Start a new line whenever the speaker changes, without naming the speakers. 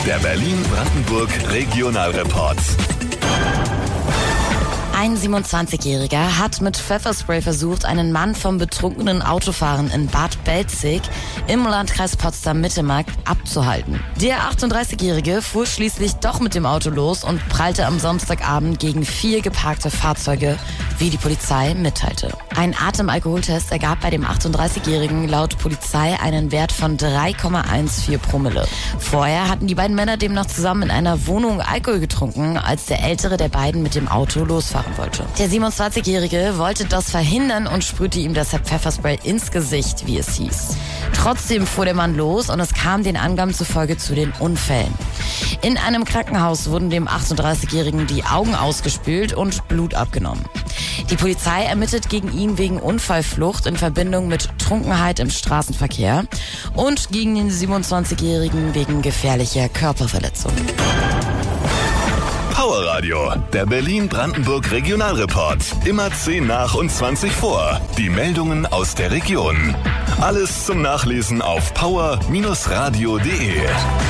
Der Berlin-Brandenburg Regionalreport.
Ein 27-Jähriger hat mit Pfefferspray versucht, einen Mann vom betrunkenen Autofahren in Bad Belzig im Landkreis Potsdam-Mittelmark abzuhalten. Der 38-Jährige fuhr schließlich doch mit dem Auto los und prallte am Samstagabend gegen 4 geparkte Fahrzeuge, wie die Polizei mitteilte. Ein Atemalkoholtest ergab bei dem 38-Jährigen laut Polizei einen Wert von 3,14 Promille. Vorher hatten die beiden Männer demnach zusammen in einer Wohnung Alkohol getrunken, als der ältere der beiden mit dem Auto losfahren wollte. Der 27-Jährige wollte das verhindern und sprühte ihm deshalb Pfefferspray ins Gesicht, wie es hieß. Trotzdem fuhr der Mann los und es kam den Angaben zufolge zu den Unfällen. In einem Krankenhaus wurden dem 38-Jährigen die Augen ausgespült und Blut abgenommen. Die Polizei ermittelt gegen ihn wegen Unfallflucht in Verbindung mit Trunkenheit im Straßenverkehr und gegen den 27-Jährigen wegen gefährlicher Körperverletzung.
Powerradio, der Berlin-Brandenburg Regionalreport. Immer 10 nach und 20 vor. Die Meldungen aus der Region. Alles zum Nachlesen auf power-radio.de.